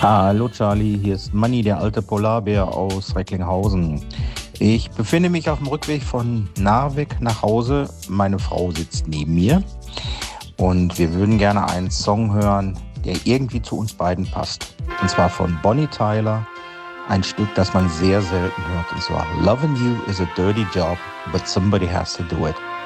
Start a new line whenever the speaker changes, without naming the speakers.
Hallo Charlie, hier ist Manni, der alte Polarbär aus Recklinghausen. Ich befinde mich auf dem Rückweg von Narvik nach Hause. Meine Frau sitzt neben mir und wir würden gerne einen Song hören, der irgendwie zu uns beiden passt. Und zwar von Bonnie Tyler, ein Stück, das man sehr selten hört. Und zwar Loving You is a dirty job, but somebody has to do it.